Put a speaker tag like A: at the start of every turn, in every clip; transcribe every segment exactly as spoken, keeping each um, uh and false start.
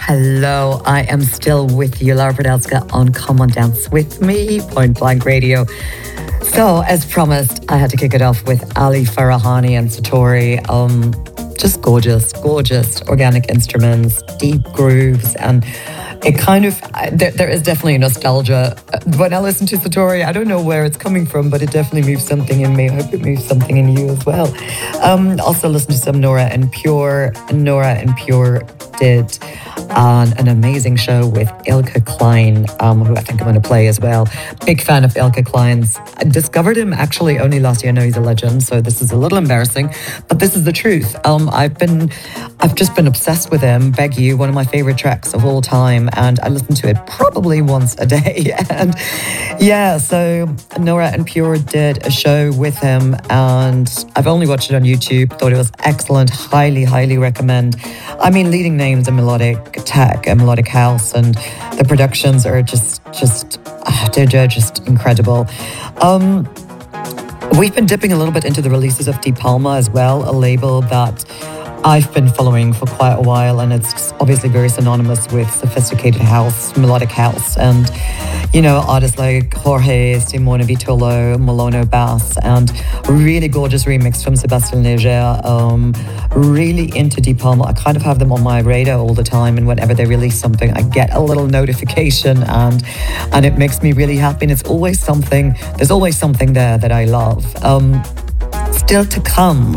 A: Hello, I am still with you, Laura Pradelska, on Come On Dance With Me, Point Blank Radio. So, as promised, I had to kick it off with Ali Farahani and Satori. Um, just gorgeous, gorgeous organic instruments, deep grooves, and it kind of, there, there is definitely nostalgia. When I listen to Satori, I don't know where it's coming from, but it definitely moves something in me. I hope it moves something in you as well. Um, also listen to some Nora En Pure. Nora En Pure did on an amazing show with Ilke Klein, um, who I think I'm going to play as well. Big fan of Ilke Klein's. I discovered him actually only last year. I know he's a legend, so this is a little embarrassing, but this is the truth. Um, I've been, I've just been obsessed with him. Beg You, one of my favorite tracks of all time, and I listen to it probably once a day. And yeah, so Nora En Pure did a show with him, and I've only watched it on YouTube. Thought it was excellent. Highly, highly recommend. I mean, leading names in melodic tech and melodic house, and the productions are just, just, uh, they're, they're just incredible. Um, we've been dipping a little bit into the releases of De Palma as well, a label that I've been following for quite a while, and it's obviously very synonymous with sophisticated house, melodic house, and you know, artists like Jorge, Simone Vitolo, Malono Bass, and really gorgeous remix from Sébastien Léger. Um, really into De Palma. I kind of have them on my radar all the time, and whenever they release something, I get a little notification, and and it makes me really happy. And it's always something. There's always something there that I love. Um, still to come,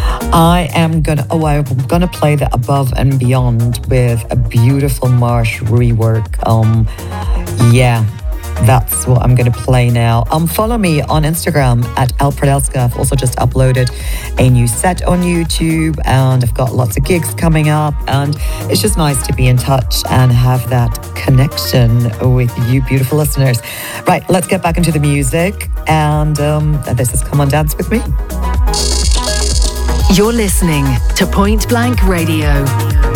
A: I am gonna, oh, I'm gonna play the Above and Beyond with a beautiful Marsh rework. Um, yeah, that's what I'm gonna play now. Um, follow me on Instagram at L Pradelska. I've also just uploaded a new set on YouTube, and I've got lots of gigs coming up, and it's just nice to be in touch and have that connection with you beautiful listeners. Right, let's get back into the music, and um, this is Come On Dance With Me.
B: You're listening to Point Blank Radio.